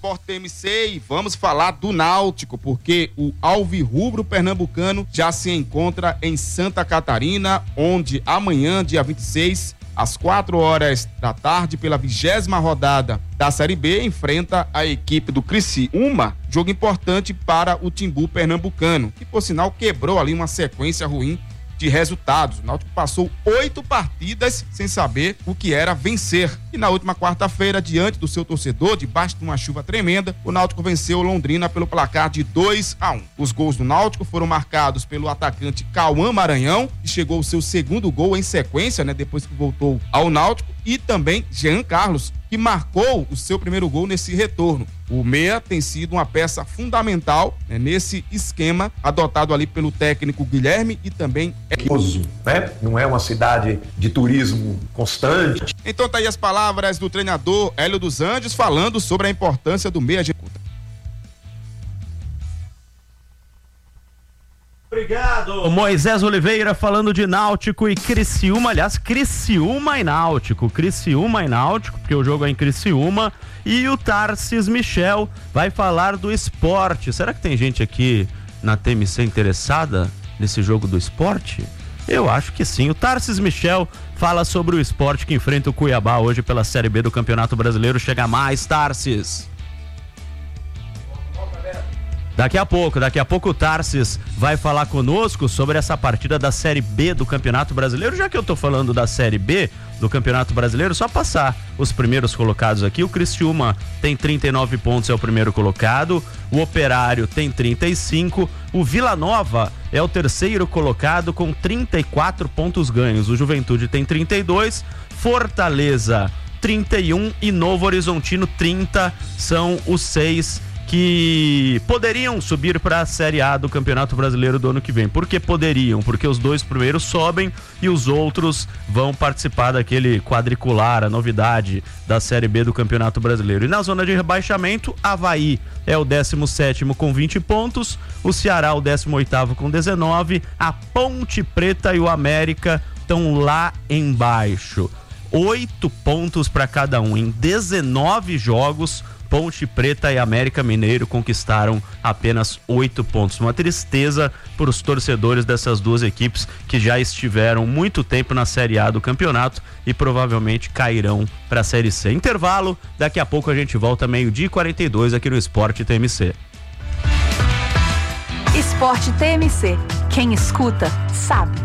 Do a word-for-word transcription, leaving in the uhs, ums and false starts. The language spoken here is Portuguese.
Sport T M C e vamos falar do Náutico, porque o alvirrubro pernambucano já se encontra em Santa Catarina, onde amanhã, dia vinte e seis, às quatro horas da tarde, pela vigésima rodada da Série B, enfrenta a equipe do Criciúma, jogo importante para o Timbu pernambucano, que por sinal quebrou ali uma sequência ruim de resultados. O Náutico passou oito partidas sem saber o que era vencer. E na última quarta-feira, diante do seu torcedor, debaixo de uma chuva tremenda, o Náutico venceu o Londrina pelo placar de dois a um. Os gols do Náutico foram marcados pelo atacante Cauã Maranhão, que chegou ao seu segundo gol em sequência, né, depois que voltou ao Náutico, e também Jean Carlos, que marcou o seu primeiro gol nesse retorno. O meia tem sido uma peça fundamental, né, nesse esquema adotado ali pelo técnico Guilherme e também... Né? Não é uma cidade de turismo constante. Então tá aí as palavras do treinador Hélio dos Anjos falando sobre a importância do meia executa. Obrigado, Moisés Oliveira, falando de Náutico e Criciúma. Aliás, Criciúma e Náutico. Criciúma e Náutico, porque o jogo é em Criciúma. E o Tarsis Michel vai falar do esporte. Será que tem gente aqui na T M C interessada nesse jogo do esporte? Eu acho que sim. O Tarsis Michel fala sobre o esporte que enfrenta o Cuiabá hoje pela Série B do Campeonato Brasileiro. Chega mais, Tarsis. Daqui a pouco, daqui a pouco o Tarsis vai falar conosco sobre essa partida da Série B do Campeonato Brasileiro. Já que eu tô falando da Série B do Campeonato Brasileiro, só passar os primeiros colocados aqui. O Criciúma tem trinta e nove pontos, é o primeiro colocado. O Operário tem trinta e cinco. O Vila Nova é o terceiro colocado com trinta e quatro pontos ganhos. O Juventude tem trinta e dois. Fortaleza trinta e um e Novo Horizontino trinta. São os seis que poderiam subir para a Série A do Campeonato Brasileiro do ano que vem. Por que poderiam? Porque os dois primeiros sobem e os outros vão participar daquele quadricular, a novidade da Série B do Campeonato Brasileiro. E na zona de rebaixamento, Avaí é o décimo sétimo com vinte pontos, o Ceará o décimo oitavo com dezenove, a Ponte Preta e o América estão lá embaixo. Oito pontos para cada um em dezenove jogos. Ponte Preta e América Mineiro conquistaram apenas oito pontos. Uma tristeza para os torcedores dessas duas equipes que já estiveram muito tempo na Série A do campeonato e provavelmente cairão para a Série C. Intervalo, daqui a pouco a gente volta meio-dia e quarenta e dois aqui no Sport T M C. Sport T M C. Quem escuta, sabe.